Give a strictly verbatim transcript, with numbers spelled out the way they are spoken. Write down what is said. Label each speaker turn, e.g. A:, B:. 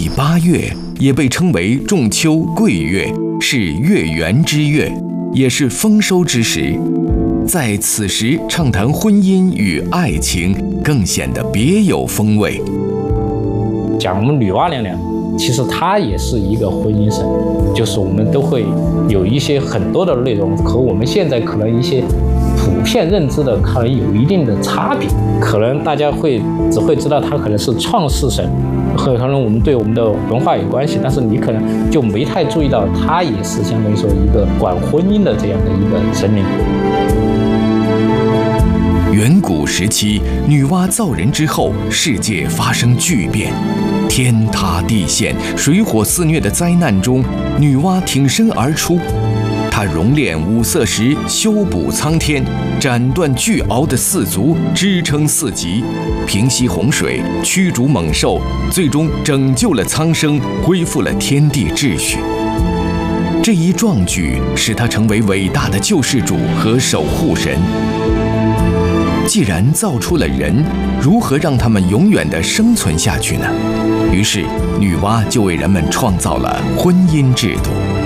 A: 第八月也被称为仲秋桂月，是月圆之月，也是丰收之时。在此时畅谈婚姻与爱情，更显得别有风味。
B: 讲我们女娲娘娘，其实她也是一个婚姻神，就是我们都会有一些很多的内容和我们现在可能一些普遍认知的可能有一定的差别，可能大家会只会知道她可能是创世神，和可能我们对我们的文化有关系，但是你可能就没太注意到她也是相当于说一个管婚姻的这样的一个神灵。
A: 远古时期，女娲造人之后，世界发生巨变，天塌地陷、水火肆虐的灾难中，女娲挺身而出。她熔炼五色石，修补苍天，斩断巨鳌的四足，支撑四极，平息洪水，驱逐猛兽，最终拯救了苍生，恢复了天地秩序。这一壮举使她成为伟大的救世主和守护神。既然造出了人，如何让他们永远地生存下去呢？于是，女娲就为人们创造了婚姻制度。